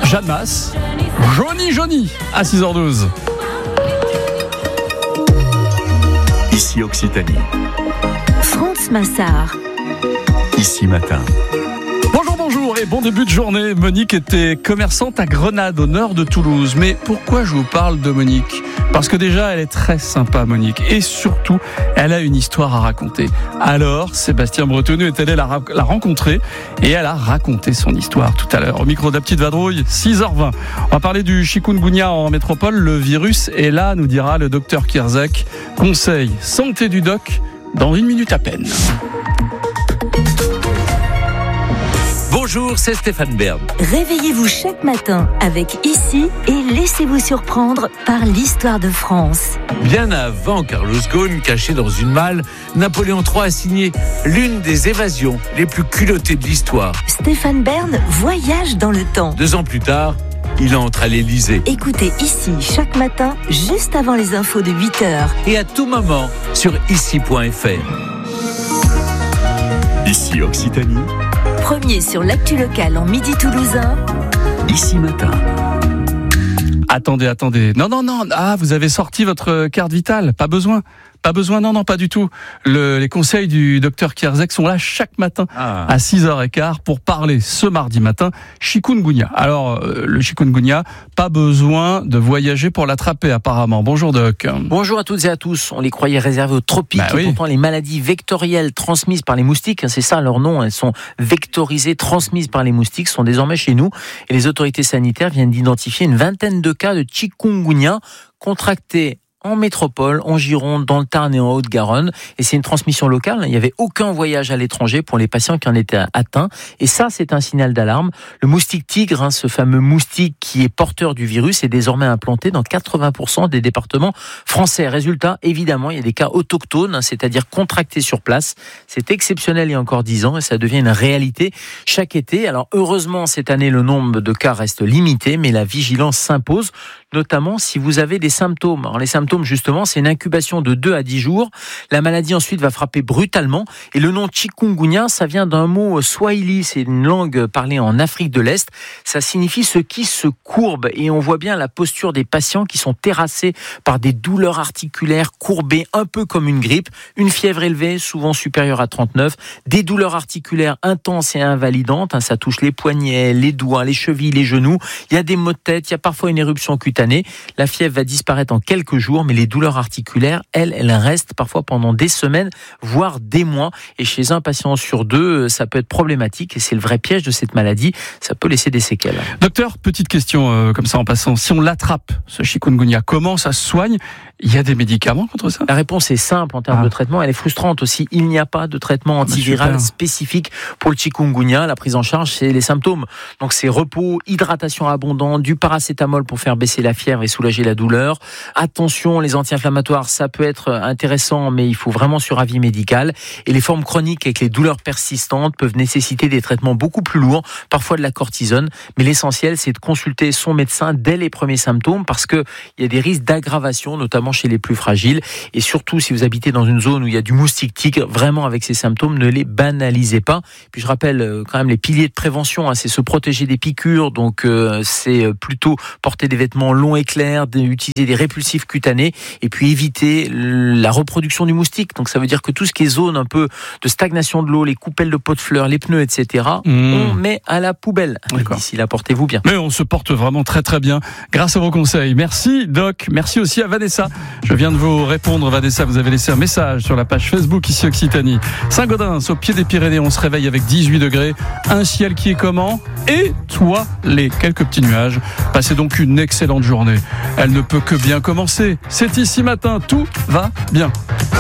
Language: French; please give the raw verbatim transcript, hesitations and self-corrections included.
Jeanne Masse, Johnny Johnny à six heures douze. Ici Occitanie. France Massard. Ici Matin. Bonjour, bonjour et bon début de journée. Monique était commerçante à Grenade, au nord de Toulouse. Mais pourquoi je vous parle de Monique ? Parce que déjà, elle est très sympa, Monique. Et surtout, elle a une histoire à raconter. Alors, Sébastien Bretonneux est allé la, la rencontrer et elle a raconté son histoire tout à l'heure. Au micro de la petite vadrouille, six heures vingt. On va parler du chikungunya en métropole. Le virus est là, nous dira le docteur Kierzek. Conseil santé du doc dans une minute à peine. Bonjour, c'est Stéphane Bern. Réveillez-vous chaque matin avec Ici et laissez-vous surprendre par l'histoire de France. Bien avant Carlos Ghosn, caché dans une malle, Napoléon trois a signé l'une des évasions les plus culottées de l'histoire. Stéphane Bern voyage dans le temps. Deux ans plus tard, il entre à l'Élysée. Écoutez Ici chaque matin, juste avant les infos de huit heures. Et à tout moment, sur ici point f r. Ici Occitanie. Premier sur l'actu locale en midi toulousain. Ici Matin. Attendez, attendez. Non, non, non. Ah, vous avez sorti votre carte vitale. Pas besoin. Pas besoin, non, non, pas du tout. Le, les conseils du docteur Kierzek sont là chaque matin ah. à six heures quinze pour parler ce mardi matin chikungunya. Alors, euh, le chikungunya, pas besoin de voyager pour l'attraper apparemment. Bonjour Doc. Bonjour à toutes et à tous. On les croyait réservées aux tropiques bah, et oui. Pourtant les maladies vectorielles transmises par les moustiques, c'est ça leur nom, elles sont vectorisées, transmises par les moustiques, sont désormais chez nous. Et les autorités sanitaires viennent d'identifier une vingtaine de cas de chikungunya contractés en métropole, en Gironde, dans le Tarn et en Haute-Garonne. Et c'est une transmission locale. Il n'y avait aucun voyage à l'étranger pour les patients qui en étaient atteints. Et ça, c'est un signal d'alarme. Le moustique tigre, hein, ce fameux moustique qui est porteur du virus, est désormais implanté dans quatre-vingts pour cent des départements français. Résultat, évidemment, il y a des cas autochtones, hein, c'est-à-dire contractés sur place. C'est exceptionnel il y a encore dix ans et ça devient une réalité chaque été. Alors, heureusement, cette année, le nombre de cas reste limité, mais la vigilance s'impose, notamment si vous avez des symptômes. Alors, les symptômes, justement, c'est une incubation de deux à dix jours. La maladie ensuite va frapper brutalement. Et le nom chikungunya, ça vient d'un mot swahili. C'est une langue parlée en Afrique de l'Est. Ça signifie ce qui se courbe. Et on voit bien la posture des patients qui sont terrassés par des douleurs articulaires courbées, un peu comme une grippe. Une fièvre élevée, souvent supérieure à trente-neuf. Des douleurs articulaires intenses et invalidantes. Ça touche les poignets, les doigts, les chevilles, les genoux. Il y a des maux de tête. Il y a parfois une éruption cutanée. La fièvre va disparaître en quelques jours, mais les douleurs articulaires, elles, elles restent parfois pendant des semaines, voire des mois. Et chez un patient sur deux, ça peut être problématique. Et c'est le vrai piège de cette maladie. Ça peut laisser des séquelles. Docteur, petite question euh, comme ça en passant. Si on l'attrape, ce chikungunya, comment ça se soigne ? Il y a des médicaments contre ça ? La réponse est simple en termes ah. de traitement. Elle est frustrante aussi. Il n'y a pas de traitement antiviral bah, spécifique pour le chikungunya. La prise en charge, c'est les symptômes. Donc c'est repos, hydratation abondante, du paracétamol pour faire baisser la fièvre et soulager la douleur. Attention, les anti-inflammatoires, ça peut être intéressant, mais il faut vraiment sur avis médical. Et les formes chroniques avec les douleurs persistantes peuvent nécessiter des traitements beaucoup plus lourds, parfois de la cortisone. Mais l'essentiel, c'est de consulter son médecin dès les premiers symptômes parce qu'il y a des risques d'aggravation, notamment chez les plus fragiles. Et surtout, si vous habitez dans une zone où il y a du moustique tigre, vraiment avec ces symptômes, ne les banalisez pas. Puis je rappelle quand même les piliers de prévention, hein, c'est se protéger des piqûres, donc euh, c'est plutôt porter des vêtements longs et clairs, utiliser des répulsifs cutanés et puis éviter la reproduction du moustique. Donc ça veut dire que tout ce qui est zone un peu de stagnation de l'eau, les coupelles de pots de fleurs, les pneus, et cetera, mmh. on met à la poubelle. D'ici là, portez-vous bien. Mais on se porte vraiment très très bien grâce à vos conseils. Merci Doc, merci aussi à Vanessa. Je viens de vous répondre Vanessa, vous avez laissé un message sur la page Facebook ici Occitanie. Saint-Gaudens, au pied des Pyrénées, on se réveille avec dix-huit degrés, un ciel qui est comment ? Étoilé, quelques petits nuages. Passez donc une excellente journée. Elle ne peut que bien commencer. C'est Ici Matin, tout va bien.